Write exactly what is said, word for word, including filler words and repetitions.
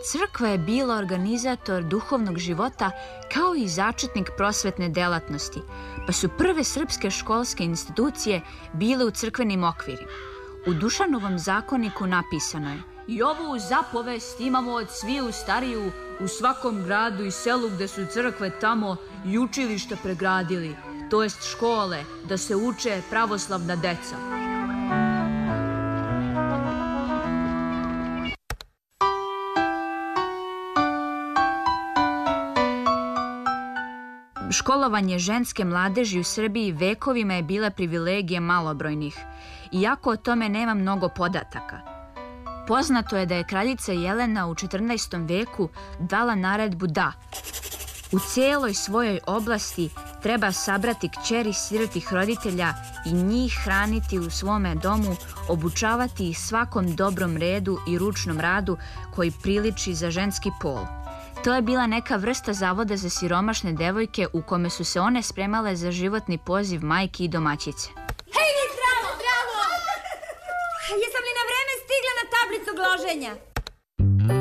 Crkva je bila organizator duhovnog života kao i začetnik prosvetne delatnosti, pa su prve srpske školske institucije bile u crkvenim okvirima. U Dušanovom zakoniku napisano je: "I ovu zapovest imamo od sviju stariju u svakom gradu i selu gde su crkve tamo i učilišta pregradili, to jest škole, da se uče pravoslavna deca." Školovanje ženske mladeži u Srbiji vekovima je bila privilegija malobrojnih, iako o tome nema mnogo podataka. Poznato je da je kraljica Jelena u četrnaestom veku dala naredbu da u celoj svojoj oblasti treba sabrati kćeri sirotih roditelja i njih hraniti u svome domu, obučavati ih svakom dobrom redu i ručnom radu koji priliči za ženski pol. To je bila neka vrsta zavoda za siromašne devojke u kome su se one spremale za životni poziv majki i domaćice. Hej, zdravo! Zdravo! Jesam li na vreme stigla na tablicu gloženja?